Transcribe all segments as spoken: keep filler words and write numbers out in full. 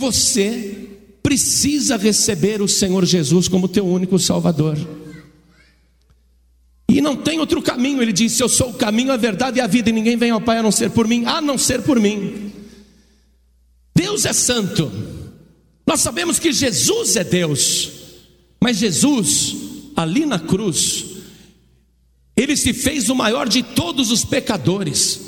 você precisa receber o Senhor Jesus como teu único Salvador. E não tem outro caminho. Ele disse: eu sou o caminho, a verdade e a vida, e ninguém vem ao Pai a não ser por mim, a não ser por mim. Deus é santo. Nós sabemos que Jesus é Deus, mas Jesus, ali na cruz, Ele se fez o maior de todos os pecadores.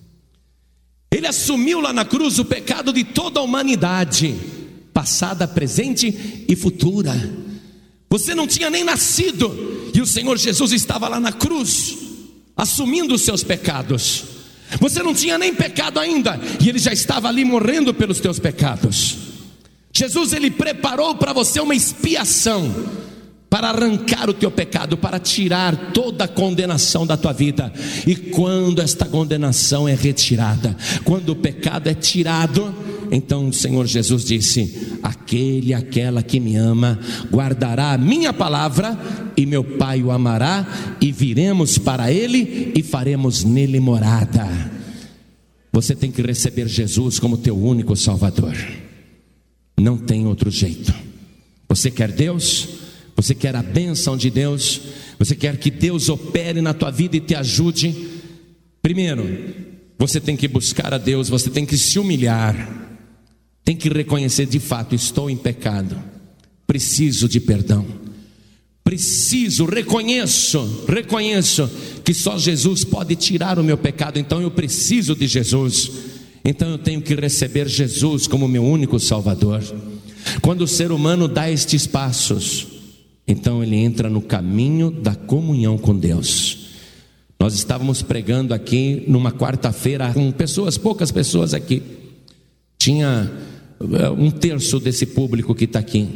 Ele assumiu lá na cruz o pecado de toda a humanidade, passada, presente e futura. Você não tinha nem nascido, e o Senhor Jesus estava lá na cruz, assumindo os seus pecados. Você não tinha nem pecado ainda, e Ele já estava ali morrendo pelos teus pecados. Jesus, Ele preparou para você uma expiação, para arrancar o teu pecado, para tirar toda a condenação da tua vida. E quando esta condenação é retirada, quando o pecado é tirado, então o Senhor Jesus disse: aquele, aquela que me ama, guardará a minha palavra, e meu Pai o amará, e viremos para Ele, e faremos nele morada. Você tem que receber Jesus como teu único Salvador. Não tem outro jeito. Você quer Deus? Você quer a bênção de Deus? Você quer que Deus opere na tua vida e te ajude? Primeiro, você tem que buscar a Deus, você tem que se humilhar, tem que reconhecer: de fato, estou em pecado, preciso de perdão, preciso, reconheço, reconheço que só Jesus pode tirar o meu pecado, então eu preciso de Jesus, então eu tenho que receber Jesus como meu único Salvador. Quando o ser humano dá estes passos, então ele entra no caminho da comunhão com Deus. Nós estávamos pregando aqui numa quarta-feira com pessoas, poucas pessoas aqui. Tinha um terço desse público que está aqui.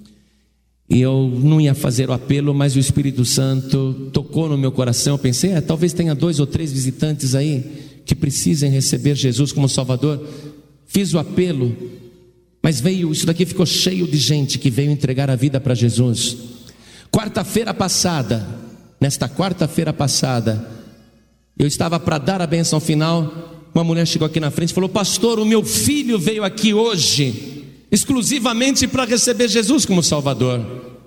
E eu não ia fazer o apelo, mas o Espírito Santo tocou no meu coração. Eu pensei, é, talvez tenha dois ou três visitantes aí que precisem receber Jesus como Salvador. Fiz o apelo, mas veio, isso daqui ficou cheio de gente que veio entregar a vida para Jesus. Quarta-feira passada, nesta quarta-feira passada, eu estava para dar a bênção final. Uma mulher chegou aqui na frente e falou: pastor, o meu filho veio aqui hoje exclusivamente para receber Jesus como Salvador.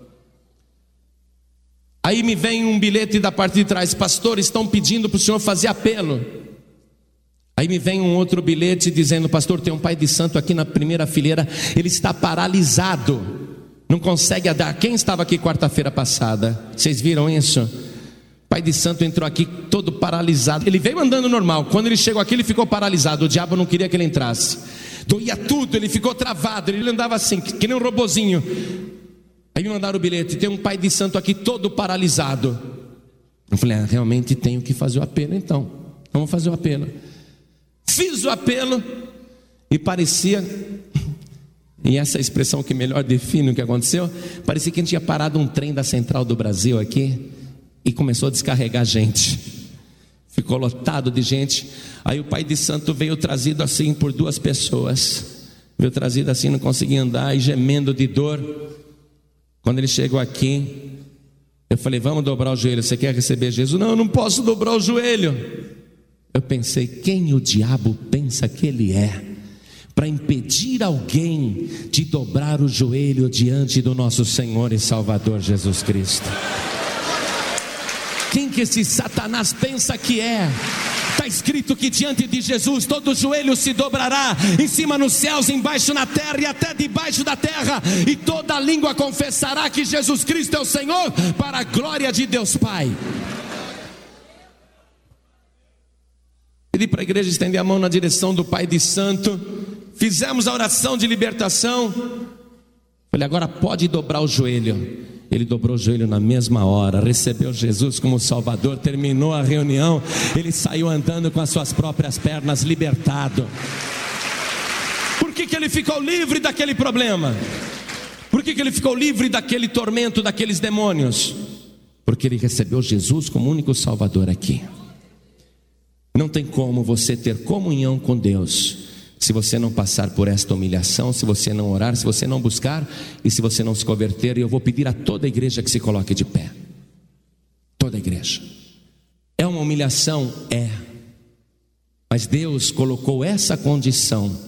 Aí me vem um bilhete da parte de trás: pastor, estão pedindo para o senhor fazer apelo. Aí me vem um outro bilhete dizendo: pastor, tem um pai de santo aqui na primeira fileira, ele está paralisado, não consegue andar. Quem estava aqui quarta-feira passada? Vocês viram isso? Pai de santo entrou aqui todo paralisado. Ele veio andando normal, quando ele chegou aqui ele ficou paralisado. O diabo não queria que ele entrasse, doía tudo, ele ficou travado, ele andava assim, que nem um robozinho. Aí me mandaram o bilhete: tem um pai de santo aqui todo paralisado. Eu falei: ah, realmente tenho que fazer o apelo, então vamos fazer o apelo. Fiz o apelo e parecia, e essa expressão que melhor define o que aconteceu, parecia que a gente tinha parado um trem da Central do Brasil aqui e começou a descarregar gente. Ficou lotado de gente. Aí o pai de santo veio trazido assim por duas pessoas, veio trazido assim, não conseguia andar e gemendo de dor. Quando ele chegou aqui, eu falei: vamos dobrar o joelho, você quer receber Jesus? Não, eu não posso dobrar o joelho. Eu pensei: quem o diabo pensa que ele é para impedir alguém de dobrar o joelho diante do nosso Senhor e Salvador Jesus Cristo? Quem que esse Satanás pensa que é? Está escrito que diante de Jesus todo joelho se dobrará, em cima nos céus, embaixo na terra e até debaixo da terra, e toda língua confessará que Jesus Cristo é o Senhor, para a glória de Deus Pai. Pedi para a igreja estender a mão na direção do Pai de Santo. Fizemos a oração de libertação. Falei: agora pode dobrar o joelho. Ele dobrou o joelho na mesma hora, recebeu Jesus como Salvador. Terminou a reunião, ele saiu andando com as suas próprias pernas, libertado. Por que que ele ficou livre daquele problema? Por que que ele ficou livre daquele tormento, daqueles demônios? Porque ele recebeu Jesus como único Salvador aqui. Não tem como você ter comunhão com Deus se você não passar por esta humilhação, se você não orar, se você não buscar e se você não se converter. E eu vou pedir a toda a igreja que se coloque de pé. Toda a igreja. É uma humilhação? É. Mas Deus colocou essa condição